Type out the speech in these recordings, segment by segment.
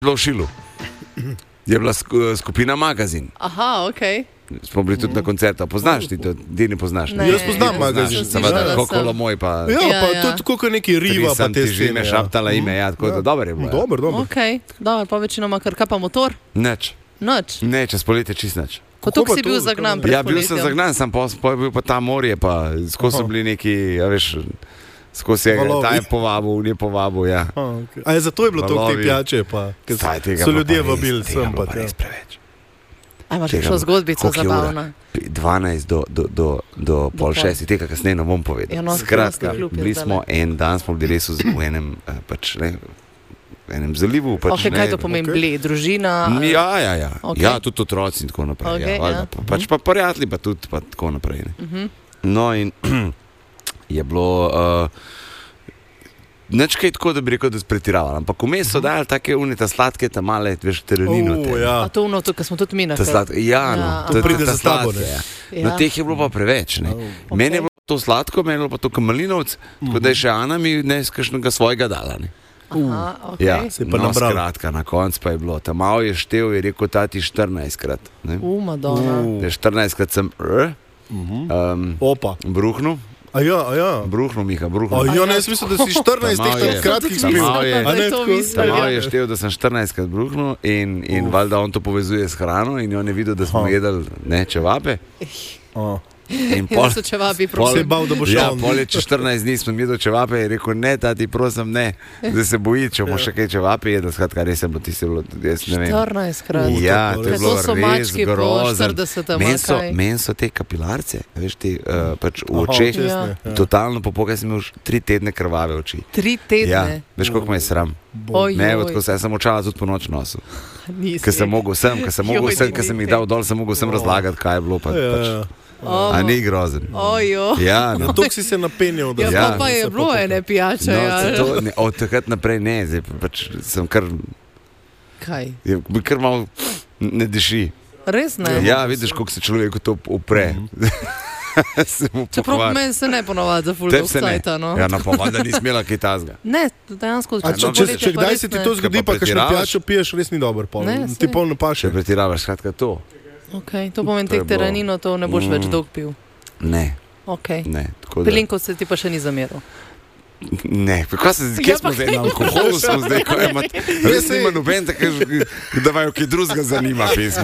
bilo v Šilu. Je bila skupina Magazin. Aha, ok. Smo bili tudi na koncertu. Poznaš ti to? Ti ne poznaš? Ne. Jaz poznam Magazin. Seveda, Kokolo moj pa... Ja, pa ja. to je tako kot neki riva, pa te Že me šaptala ime, ja, tako da dobro je bilo. Dobro. Ok, dobro, pa večinoma kar pa motor? Nič. Noč. Ne, čez poletje čist nič. Koliko pa si bil to? zagnan pred Ja, bil sem poletjem? zagnan, sem pa bil pa ta morje, pa skozi so bili neki, ja veš, skozi je, Valovi. ta je povabil, ni povabil, ja. Okay. A je zato je bilo to te Valovi. pijače, pa ker Saj, tega so pa ljudje pa res, vabili tega sem pa pa res tja. preveč. A imaš Tega kakšno pa- zgodbico koliko je ura? zabavno? 12 do pol pol. 6, tega kasneje ne bom povedal. Ja, no, Skratka, Hrvatski klub je bili smo en dan, smo bili res v enem, pač, ne, v enem zalivu. Pač, Ok, kaj to pomeni? ok. Bled, družina? Ja. Ok. Ja, tudi otroci in tako naprej. Ok, Ja, valjda. ja. Pač pa prijatelji, pa tudi pa tako naprej. Ne. No in je bilo nič kaj tako, da bi rekel, da je pretiraval. Ampak vmes so dali take unita sladke, ta male, veš, terenino. Ja. A to uno, to, kar smo tudi mi Ta naredili. sladka, ja, no, Ja, to aha. pride ta za tabo, sladke, ne? ja. Ja. No, teh je bilo pa preveč. Ne. Ok. Meni je bilo to sladko, meni je bilo pa to kamalinovc, tako da je še Ana mi ne iz kakšnega svojega dala. Ne. Aha, ok. Ja, Se je pa no, nabral. skratka, na koncu pa je bilo. Ta malo je štev, je rekel tati 14krat. Madonna. 14krat sem Opa. bruhnil, A ja. bruhnil, Miha, A bruhnil. ja, ne, jaz mislim, da si 14 Malo je. teh kratkih Sem tudi spil. Malo je. mislila, da je to tako? mislila. Malo je štev, da sem 14krat bruhnil in valjda on to povezuje s hrano in on je videl, da smo Aha. jedli ne, čevape. In Ja, so čevapi Se je bal, da bo šel. Ja, pol je čez 14 dni smo jedli čevape in je rekel, ne, tati, prosim, ne, da se boji, če bomo še kaj čevape jedli. Skratka, res je bilo tisto, jaz ne vem. 14 krat. Ja, to je Kaj bilo to so res mački po grozno. 40, Meni so te kapilarce, veš, ti pač v Aha, očeh, česne, ja. totalno popokaj sem imel 3 tedne krvave oči. 3 Ja, tedne. veš, koliko me je sram. Oj, Ne, oj. tako sem očala tudi po noč nosil. Nisi. Ker sem mogel sem, ker sem jih dal dol, sem mogel sem razlagati, kaj je bilo. Pa, pač, a ni grozen. Ojo. Ja, no. Tok si se napenjal, da Ja, Ja. pa je bilo ene pijače. No, Ja. to, ne, od takrat naprej ne, zdaj pa pač sem kar, Kaj? kar malo ne diši. Res ne? Ja, vidiš, koliko se človeku to upre. Se mu Čeprav pokvari. meni se ne ponovadi za full Tebi se ne. cajta, no. Ja, no, pa valjda ni smela kaj tazga. Ne, dejansko. A če kdaj se ti to zgodi, Kaj pa pa kakšno pretiravaš? pijačo piješ, res ni dober pol. Ne, Ti saj. polno paše. Če pretiravaš, skratka to. Ok, to pomeni To je teh bilo- teranino, to ne boš več dolg pil. Ne, Ok. ne. tako da- Pelinko se ti pa še ni zameril. Ne, kaj Ja, smo pa zdaj kaj na alkoholu, smo zdaj, ko ima, res nima noben, tako da vajo kaj drugega zanima pesem.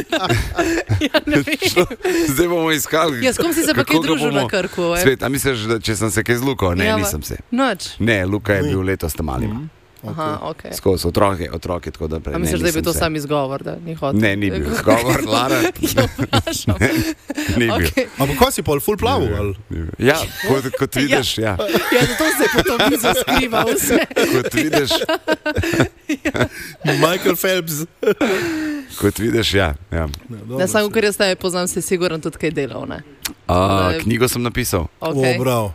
Ja, ne vem. Zdaj bomo iskali. Ja, s kom si se pa kako kaj ga družil bomo- na Krku? Svet, a misliš, da če sem se kaj zlukal? Ne, Ja, nisem se. Noč. Ne, Luka je bil letos tam malima. Aha, ok. Skozi otroke, tako da prej. A Ne, misliš, da je bil nisem to se. sam izgovor, da ni hotel? Ne, ni bil izgovor, Lara. Ja, vprašam. Ni bil. Ok. Ampak kaj si pol full plavu? ali? Ja, kot vidiš, ja. Ja, zato se je potom mizo skrival vse. Kot vidiš, Michael Phelps. kot vidiš, ja. Ne, samo ker jaz tebe poznam, si siguren tudi kaj delal, ne? Knjigo sem napisal. Okay. Prav.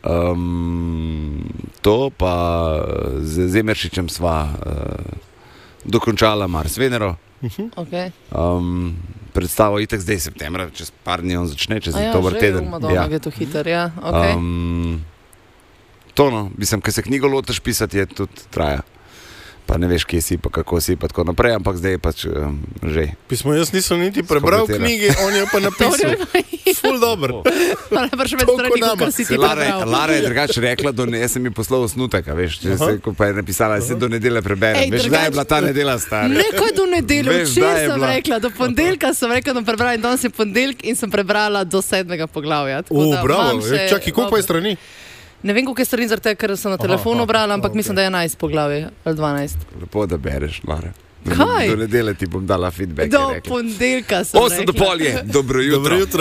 To pa z Zemeršičem sva dokončala Mars Venero. Okay. Predstavo itak zdaj septembra, čez par dni on začne, čez Ja, dober teden. Ja, je to hiter, ja. Okay. To no, mislim, ker se knjigo lotiš pisati, je tudi traja. Pa ne veš, kje si, pa kako si, pa tako naprej, ampak zdaj je pač že. Pismo, jaz nisem niti prebral Skometira. knjige, on je pa napisal. Full dobro. Najbrž več Toliko strani, nama. kot si ti prebral. Lara je drugače rekla, da jaz sem ji poslal osnutek, a veš, če se, ko pa je napisala, se do nedelje preberem. Ej, Veš, drugače- da je bila ta nedelja stara. Nekaj do nedelje, Veš, kdaj včeraj je sem bila? rekla, do ponedeljka sem rekla, da bom prebrala in danes je ponedeljek in sem prebrala do 7. poglavja. Tako da Bravo. imam še Čakaj, koliko pa je strani? Ne vem, koliko je strani, zaradi tega, ker sem na telefonu brala, ampak mislim, da je 11 poglavij ali 12. Lepo, da bereš, Lara. Kaj? Do nedelje ti bom dala feedback. je Do rekla. ponedeljka sem 8 do rekla. pol je, dobro jutro. Dobro jutro.